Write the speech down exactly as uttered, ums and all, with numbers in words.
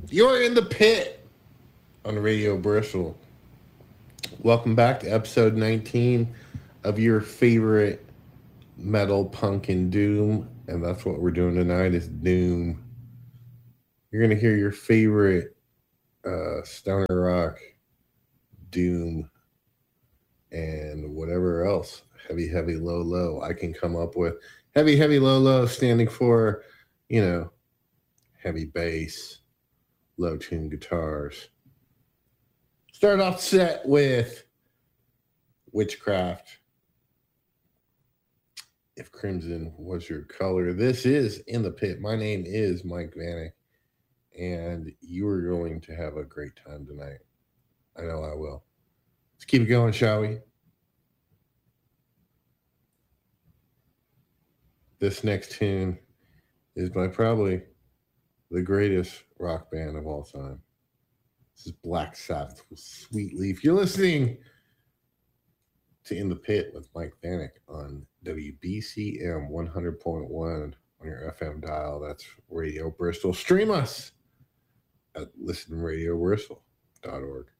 You're in the pit on Radio Bristol. Welcome back to episode nineteen of your favorite metal, punk, and doom. And that's what we're doing tonight is doom. You're going to hear your favorite uh, stoner rock, doom, and whatever else, heavy, heavy, low, low I can come up with. Heavy, heavy, low, low standing for, you know, heavy bass, low tune guitars. Start off set with Witchcraft. If Crimson was your color. This is In the Pit. My name is Mike Vanek, and you are going to have a great time tonight. I know I will. Let's keep it going, shall we? This next tune is by probably the greatest rock band of all time. This is Black Sabbath with Sweet Leaf. You're listening to In the Pit with Mike Vanek on W B C M one hundred point one on your F M dial. That's Radio Bristol. Stream us at listen radio bristol dot org.